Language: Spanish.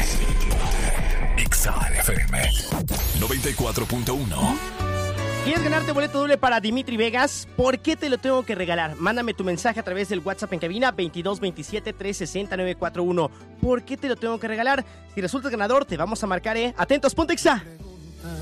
Exa FM 94.1. ¿Quieres ganarte boleto doble para Dimitri Vegas? ¿Por qué te lo tengo que regalar? Mándame tu mensaje a través del WhatsApp en cabina 22 27 360 941. ¿Por qué te lo tengo que regalar? Si resultas ganador, te vamos a marcar, Atentos, ponte Exa.